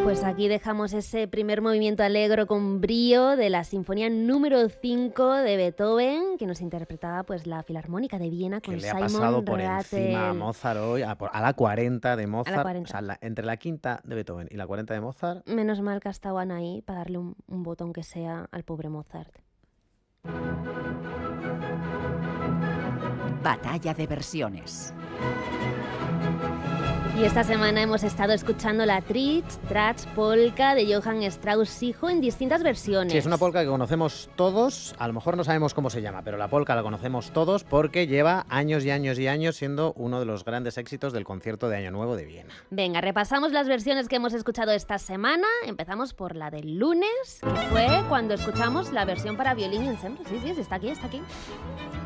Pues aquí dejamos ese primer movimiento alegro con brío de la Sinfonía número 5 de Beethoven, que nos interpretaba pues la Filarmónica de Viena con Que le ha Simon pasado por Rattle. encima a Mozart hoy, a la 40 de Mozart. 40. O sea, entre la quinta de Beethoven y la 40 de Mozart. Menos mal que estaban ahí para darle un botón que sea al pobre Mozart. Batalla de versiones. Y esta semana hemos estado escuchando la Tratsch Polka de Johann Strauss hijo en distintas versiones. Sí, es una polka que conocemos todos, a lo mejor no sabemos cómo se llama, pero la polka la conocemos todos porque lleva años y años y años siendo uno de los grandes éxitos del concierto de Año Nuevo de Viena. Venga, repasamos las versiones que hemos escuchado esta semana. Empezamos por la del lunes, que fue cuando escuchamos la versión para violín y ensemble. Sí, está aquí.